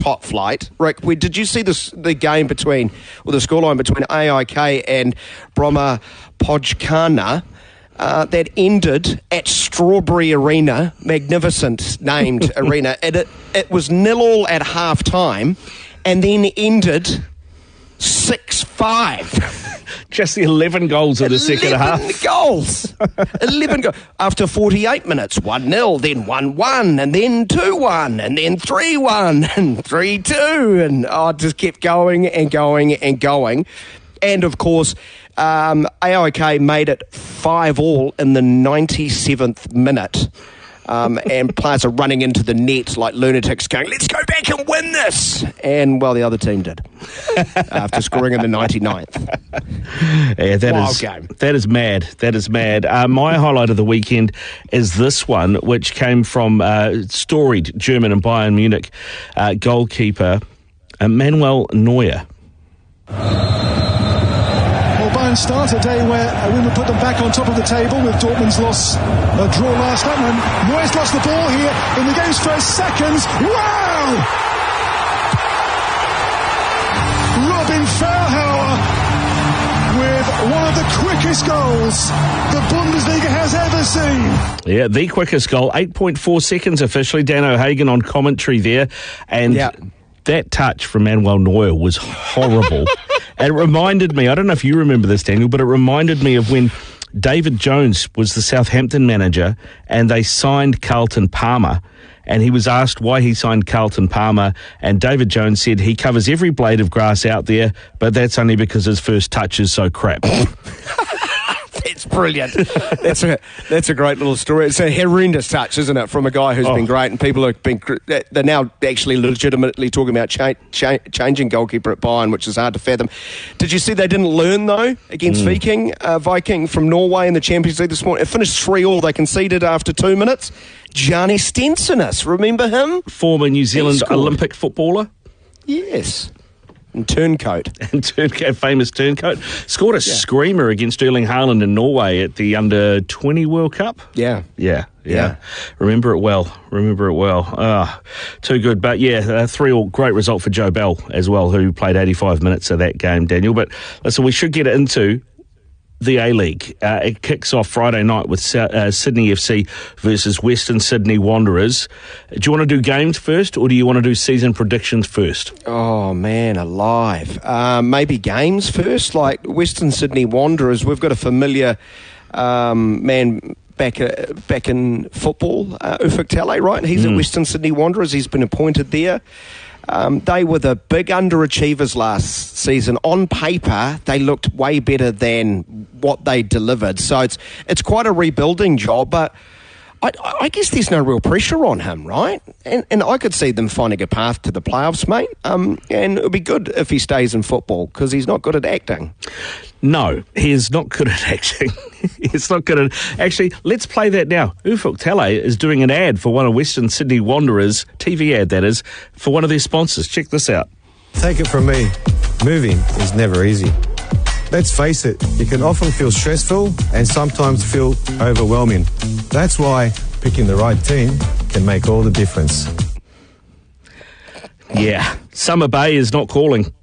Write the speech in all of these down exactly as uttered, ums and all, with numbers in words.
top flight. Rick, we, did you see this, the game between, or the scoreline between A I K and Broma Podgorna? Uh, that ended at Strawberry Arena, magnificent named arena. It, it, it was nil all at half time and then ended six five. Just the eleven goals of the second half. eleven goals. eleven goals. After forty-eight minutes, one nil, then one one, and then two one, and then three one, and three two. And oh, it just kept going and going and going. And, of course, um, A I K made it five all in the ninety-seventh minute. Um, and players are running into the net like lunatics going, let's go back and win this. And, well, the other team did after scoring in the ninety-ninth. Yeah, that Wild is, game. That is mad. That is mad. Uh, my highlight of the weekend is this one, which came from uh, storied German and Bayern Munich uh, goalkeeper uh, Manuel Neuer. Bayern start a day where a win would put them back on top of the table with Dortmund's loss, a draw last night. And Neuer's lost the ball here in the game's first seconds. Wow! Robin Fehlhauer with one of the quickest goals the Bundesliga has ever seen. Yeah, the quickest goal, eight point four seconds officially. Dan O'Hagan on commentary there. And yeah. that touch from Manuel Neuer was horrible. It reminded me, I don't know if you remember this, Daniel, but it reminded me of when David Jones was the Southampton manager and they signed Carlton Palmer, and he was asked why he signed Carlton Palmer, and David Jones said he covers every blade of grass out there, but that's only because his first touch is so crap. That's brilliant. That's a that's a great little story. It's a horrendous touch, isn't it, from a guy who's oh. been great, and people have been they're now actually legitimately talking about cha- cha- changing goalkeeper at Bayern, which is hard to fathom. Did you see they didn't learn though against mm. Viking uh, Viking from Norway in the Champions League this morning? It finished three all. They conceded after two minutes. Gianni Stensonis, remember him? Former New Zealand Olympic footballer. Yes. And turncoat. And turncoat, famous turncoat. Scored a yeah. screamer against Erling Haaland in Norway at the under twenty World Cup. Yeah. Yeah, yeah. yeah. Remember it well. Remember it well. Ah, too good. But yeah, uh, three all, great result for Joe Bell as well, who played eighty-five minutes of that game, Daniel. But listen, we should get into the A-League. Uh, it kicks off Friday night with uh, Sydney F C versus Western Sydney Wanderers. Do you want to do games first, or do you want to do season predictions first? Oh, man, alive. Uh, maybe games first, like Western Sydney Wanderers. We've got a familiar um, man back uh, back in football, uh, Ufuk Talay, right? He's mm. at Western Sydney Wanderers. He's been appointed there. Um, they were the big underachievers last season. On paper, they looked way better than what they delivered. So it's it's quite a rebuilding job, but I, I guess there's no real pressure on him, right? And and I could see them finding a path to the playoffs, mate. Um, and it would be good if he stays in football because he's not good at acting. No, he is not good at acting. He's not good at... Actually, let's play that now. Ufuk Talay is doing an ad for one of Western Sydney Wanderers, T V ad that is, for one of their sponsors. Check this out. Take it from me, moving is never easy. Let's face it, it can often feel stressful and sometimes feel overwhelming. That's why picking the right team can make all the difference. Yeah, Summer Bay is not calling.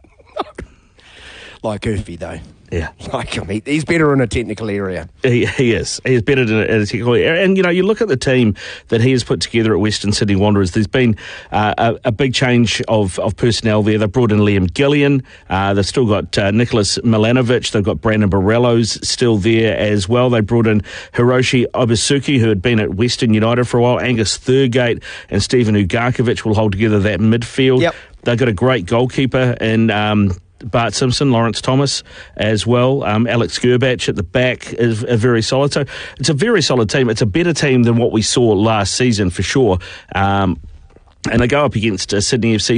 Like Urfi, though. Yeah. Like him. He, he's better in a technical area. He, he is. He is better in a, in a technical area. And, you know, you look at the team that he has put together at Western Sydney Wanderers, there's been uh, a, a big change of, of personnel there. They've brought in Liam Gillian. Uh, they've still got uh, Nicholas Milanovic. They've got Brandon Borello's still there as well. They brought in Hiroshi Obasuki, who had been at Western United for a while. Angus Thurgate and Stephen Ugarkovic will hold together that midfield. Yep. They've got a great goalkeeper in... Um, Bart Simpson, Lawrence Thomas as well. Um, Alex Gerbach at the back is a very solid. So it's a very solid team. It's a better team than what we saw last season for sure. Um, and they go up against uh, Sydney F C.